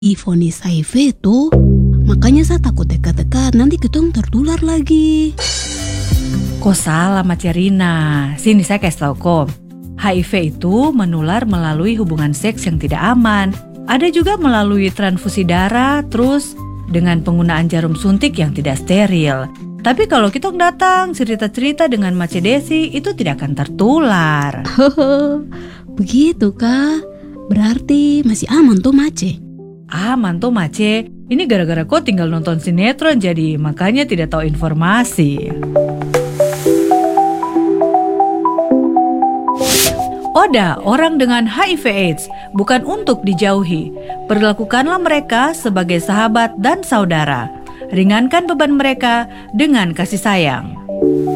divonis HIV tuh. Makanya saya takut dekat-dekat, nanti ketong tertular lagi. Kok salah Macerina? Sini saya kasih tahu kok. HIV itu menular melalui hubungan seks yang tidak aman. Ada juga melalui transfusi darah, terus dengan penggunaan jarum suntik yang tidak steril. Tapi kalau kita datang cerita-cerita dengan Mace Desi, itu tidak akan tertular. Begitu kah? Berarti masih aman tuh Mace? Aman tuh Mace, ini gara-gara kau tinggal nonton sinetron jadi makanya tidak tahu informasi. Oda, orang dengan HIV/AIDS bukan untuk dijauhi. Perlakukanlah mereka sebagai sahabat dan saudara. Ringankan beban mereka dengan kasih sayang.